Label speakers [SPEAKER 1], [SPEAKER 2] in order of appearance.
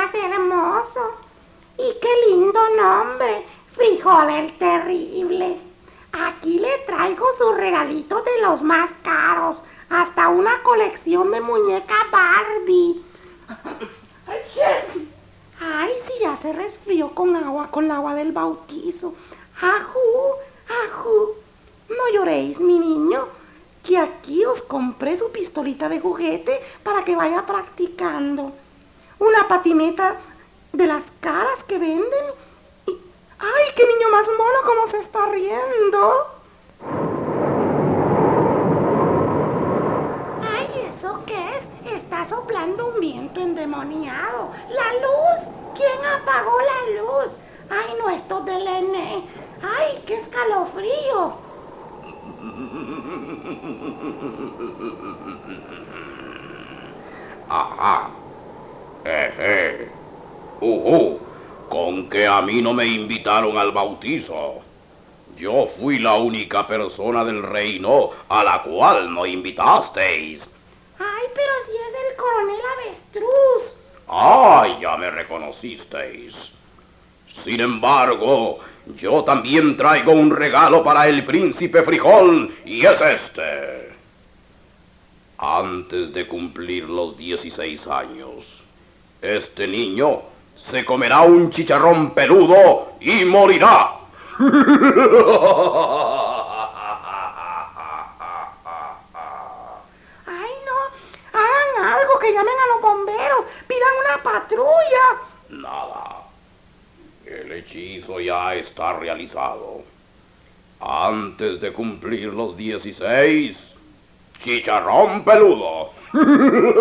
[SPEAKER 1] más hermoso. Y qué lindo nombre, Frijol el Terrible. Aquí le traigo sus regalitos de los más caros, hasta una colección de muñeca Barbie. Ay, si ya se resfrió con el agua del bautizo. Ajú, ajú. No lloréis, mi niño, que aquí os compré su pistolita de juguete para que vaya practicando. Una patineta de las caras que venden. ¡Ay, qué niño más mono cómo se está riendo! ¡Ay, eso qué es! Está soplando un viento endemoniado. ¡La luz! ¿Quién apagó la luz? ¡Ay, no, esto del N! ¡Ay, qué escalofrío!
[SPEAKER 2] Ajá. Eje. Con que a mí no me invitaron al bautizo. Yo fui la única persona del reino a la cual no invitasteis.
[SPEAKER 1] ¡Ay, pero si es el coronel Avestruz!
[SPEAKER 2] ¡Ay, ya me reconocisteis! Sin embargo, yo también traigo un regalo para el príncipe Frijol, y es este. Antes de cumplir los 16 años, este niño se comerá un chicharrón peludo y morirá.
[SPEAKER 1] ¡Ay, no! ¡Hagan algo, que llamen a los bomberos! ¡Pidan una patrulla!
[SPEAKER 2] Nada. El hechizo ya está realizado. Antes de cumplir los 16, chicharrón peludo.